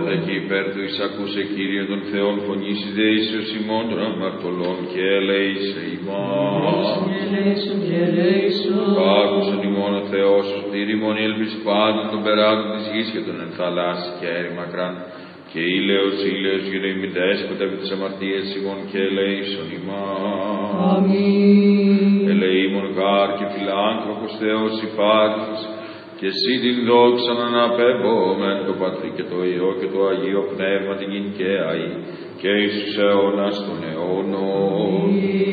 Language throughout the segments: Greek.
Ψώμεθα και υπέρ του εισακούσε Κύριε των Θεών φωνής ιδέησεως ημών των αμαρτωλών και ελέησε ημάς. Άκουσον ημών ο Θεός, ο στήριμον η έλπιση πάντων των περάτων της γης και των ενθαλάσσι και αέρι μακράν. Και ήλαιος γεροημήν δέσποτα επί της αμαρτίας ημών και ελέησον ημάς. Αμήν. Ελεήμων γάρ και φιλάνθρωπος Θεός υπάρχεις, και εσύ την δόξα να αναπέμπομεν το Πατρί και το Υιό και το Αγίο Πνεύμα την γην και αεί, και εις τους αιώνας των αιώνων.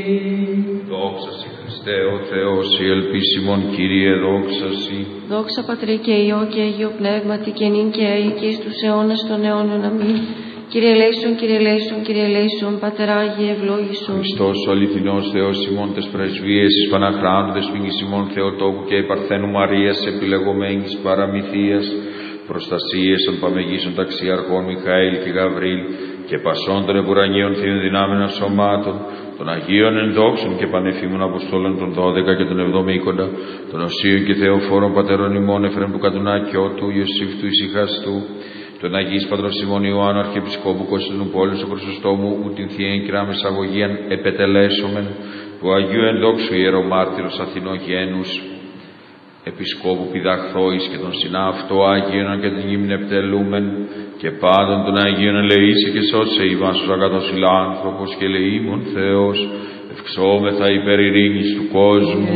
Δόξα σοι Χριστέ ο Θεός, η ελπίσιμον Κύριε, δόξα σοι. Δόξα Πατρί και Υιό και Αγίο Πνεύματι και νυν και αεί και εις τους αιώνας των αιώνων. Αμήν. Κύριε ελέησον, Κύριε ελέησον, Κύριε ελέησον, Πατέρα Άγιε ευλόγησον. Χριστός ο αληθινός Θεός ημών τες πρεσβείες εις Παναχράντου σφίγγης ημών Θεοτόκου και Παρθένου Μαρίας επιλεγωμένης παραμυθίας, προστασίες των παμεγήσων ταξιαρχών Μιχαήλ και Γαβρίλ και πασών των επουρανίων θείων δυνάμενων σωμάτων, των Αγίων ενδόξων και πανεφήμων Αποστόλων των 12 και των 70, των Οσίων και Θεοφόρων Πατερών ημών Εφραίμ του Κατουνάκιου του Ιωσήφ του Ησυχαστού, τον Αγίης Πατρός Σιμών Ιωάννου Αρχιεπισκόπου Κωνσταντινού Πόλης του Χρυσοστόμου, ούτιν θείαν κυρά μεσαγωγίαν επετελέσομεν, του Αγίου Ενδόξου Ιερομάρτυρος Αθηνογένους, Επισκόπου Πιδαχθόης και των συνάφτω Άγιων και την ύμνη επιτελούμεν, και πάντων των Αγίων ελεήσει και σώσε ημάς τους αγαθός φιλάνθρωπος και ελεήμων Θεός, ευξόμεθα υπέρ ειρήνης του κόσμου,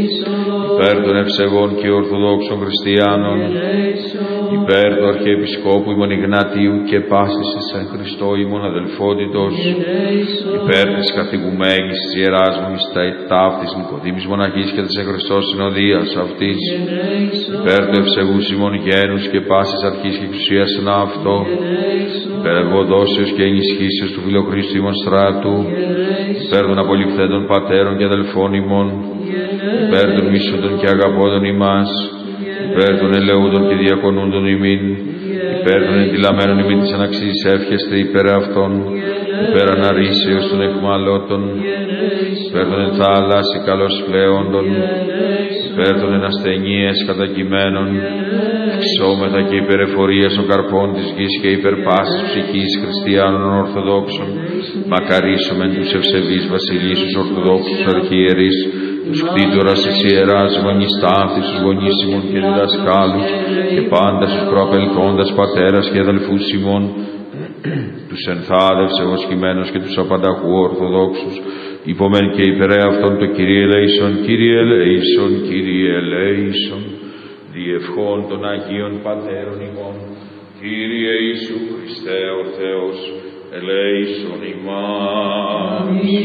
υπέρ των ευσεβών και ορθοδόξων χριστιανών, υπέρ του Αρχιεπισκόπου ημών Ιγνατίου και πάσης εις εν Χριστώ ημών αδελφότητος, υπέρ της καθηγουμένης της Ιεράς μου εις ταύτης Νικοδήμης μοναχής και της εν Χριστώ συνοδείας αυτής, υπέρ του ευσεβούς ημών γένους και πάσης αρχής και εξουσίας εν αυτό, υπέρ ευωδόσεως και ενισχύσεως του Φιλοχρίστου ημών στράτου, υπέρ των απολυφθέντων πατέρων και αδελφών ημών, υπέρ των μισούντων και αγαπώντων ημάς, υπέρ των ελεούδων και διακονούντων ημίν, υπέρ των εντυλαμένων ημίν της αναξής εύχεστε υπέρ αυτών, υπέρ αναρρήσεως των εκμαλώτων, υπέρ των ενθάλασσι καλώς πλέοντων, υπέρ των ενασθενείες κατακειμένων, εξόμεθα και υπέρ εφορίας των καρπών της γης και υπέρ πάσης ψυχής χριστιανών ορθοδόξων, μακαρίσομεν τους ευσεβείς βασιλείς τους ορθοδόξους αρχιερείς, τους κτήτορας της Ιεράς γονείς ταύτης, τους γονείς ημών και διδασκάλους και πάντα στους προαπελθόντας πατέρας και αδελφούς ημών, τους ενθάδευσε βοσκημένους και τους απανταχού ορθοδόξους, υπομεν και υπερέ αυτόν το Κύριε ελέησον, Κύριε ελέησον, Κύριε ελέησον, διευχών των Αγίων Πατέρων ημών, Κύριε Ιησού Χριστέ ο Θεός, ελέησον ημάς.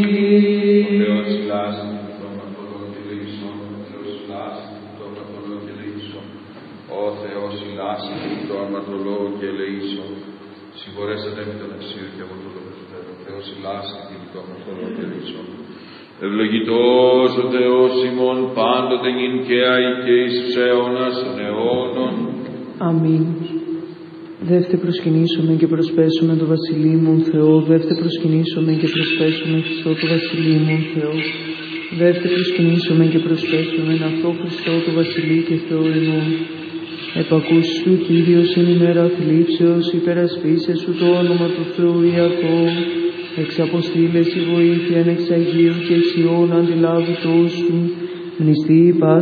Ο Θεός συλλάσει την πτώματολό και ελέησον, ο Θεός συλλάσει την πτώματολό και ελέησον, ο Θεός συλλάσει την πτώματολό και ελέησον. Συγχωρέσατε με τον αξίο και από το Θεό, ο Θεός συλλάσει την πτώματολό και ελέησον. Ευλογητός ο Θεός ημών πάντοτε νυν και αεί και εις τους αιώνας των αιώνων. Αμήν. Δεύτε προσκυνήσουμε και προσπέσουμε το Βασιλείμον Θεό, δεύτε προσκυνήσουμε και προσπέσουμε Χριστό το Βασιλείμον Θεό, δεύτε προσκυνήσουμε και προσπέσουμε αυτό Χριστό το Βασιλεί και Θεό ημών. Επακούσεις του Κύριος εν ημέρα θλίψεως, υπερασπίσες σου το όνομα του Θεού Ιακώ, εξ αποστήλες η βοήθεια εξ Αγίου και εξ Υιών αντιλάβητός σου, μνηστή η πάση